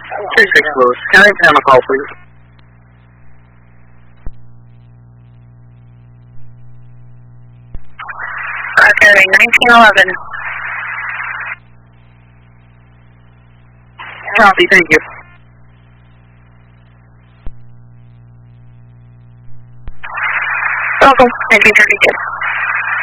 36 Lewis. Can I have a call, please? Okay, 1911. Copy, thank you. Welcome, 1932.